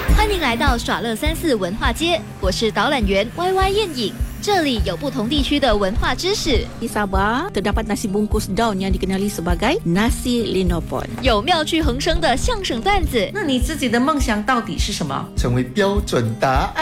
欢迎来到耍乐34文化街，我是导览员 YY 燕颖。这里有不同地区的文化知识。 Di Sabah terdapat nasi bungkus daun yang dikenali sebagai nasi linopon。 有妙趣横生的相声段子。 那你自己的梦想到底是什么？ 成为标准答案。